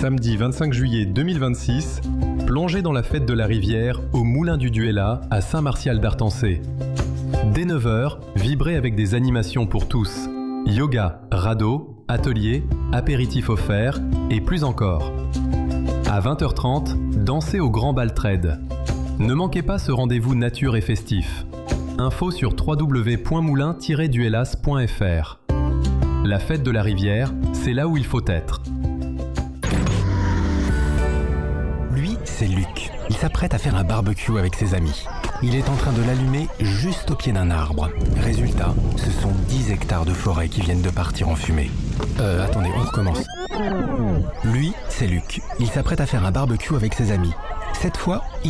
Samedi 25 juillet 2026, plongez dans la fête de la rivière au Moulin du Duella à Saint-Martial-d'Artancé. Dès 9h, vibrez avec des animations pour tous. Yoga, radeau, atelier, apéritif offert et plus encore. À 20h30, dansez au Grand Bal Trade. Ne manquez pas ce rendez-vous nature et festif. Info sur www.moulin-duellas.fr. La fête de la rivière, c'est là où il faut être. Lui, c'est Luc. Il s'apprête à faire un barbecue avec ses amis. Il est en train de l'allumer juste au pied d'un arbre. Résultat, ce sont 10 hectares de forêt qui viennent de partir en fumée. Attendez, on recommence. Lui, c'est Luc. Il s'apprête à faire un barbecue avec ses amis. Cette fois,